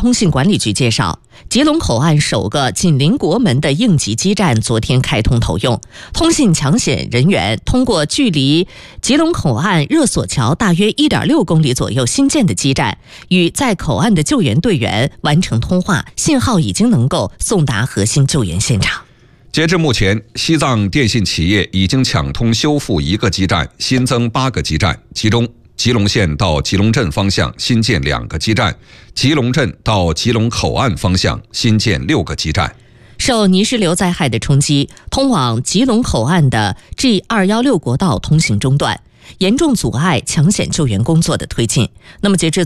通信管理局介绍，吉隆口岸首个紧邻国门的应急基站昨天开通投用，通信抢险人员通过距离吉隆口岸热索桥大约 1.6 公里左右新建的基站，与在口岸的救援队员完成通话，信号已经能够送达核心救援现场。 截至目前，西藏电信企业已经抢通修复1个基站，新增8个基站，其中吉隆县到吉隆镇方向新建2个基站，吉隆镇到吉隆口岸方向新建6个基站。 受泥石流灾害的冲击，通往吉隆口岸的 G216 国道通行中断，严重阻碍抢险救援工作的推进。那么截至